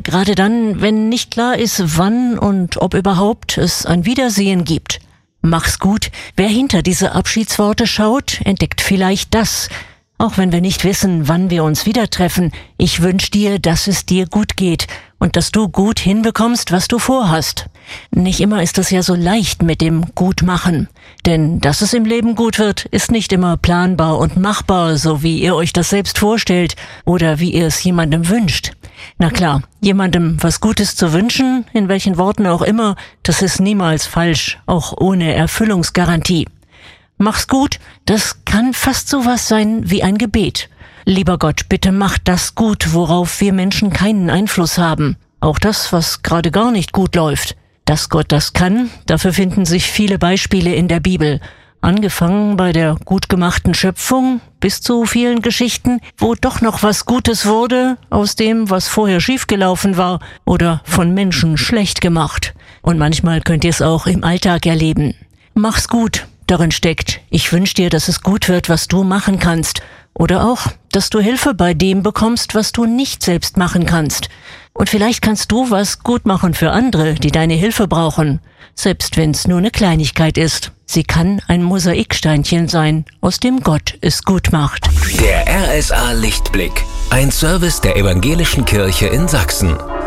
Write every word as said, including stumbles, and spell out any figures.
Gerade dann, wenn nicht klar ist, wann und ob überhaupt es ein Wiedersehen gibt. Mach's gut. Wer hinter diese Abschiedsworte schaut, entdeckt vielleicht das. Auch wenn wir nicht wissen, wann wir uns wieder treffen. Ich wünsch dir, dass es dir gut geht und dass du gut hinbekommst, was du vorhast. Nicht immer ist es ja so leicht mit dem Gutmachen. Denn dass es im Leben gut wird, ist nicht immer planbar und machbar, so wie ihr euch das selbst vorstellt oder wie ihr es jemandem wünscht. Na klar, jemandem was Gutes zu wünschen, in welchen Worten auch immer, das ist niemals falsch, auch ohne Erfüllungsgarantie. Mach's gut, das kann fast sowas sein wie ein Gebet. Lieber Gott, bitte mach das gut, worauf wir Menschen keinen Einfluss haben. Auch das, was gerade gar nicht gut läuft. Dass Gott das kann, dafür finden sich viele Beispiele in der Bibel. Angefangen bei der gut gemachten Schöpfung bis zu vielen Geschichten, wo doch noch was Gutes wurde aus dem, was vorher schiefgelaufen war oder von Menschen schlecht gemacht. Und manchmal könnt ihr es auch im Alltag erleben. Mach's gut. Darin steckt, ich wünsche dir, dass es gut wird, was du machen kannst. Oder auch, dass du Hilfe bei dem bekommst, was du nicht selbst machen kannst. Und vielleicht kannst du was gut machen für andere, die deine Hilfe brauchen. Selbst wenn es nur eine Kleinigkeit ist. Sie kann ein Mosaiksteinchen sein, aus dem Gott es gut macht. Der R S A Lichtblick. Ein Service der Evangelischen Kirche in Sachsen.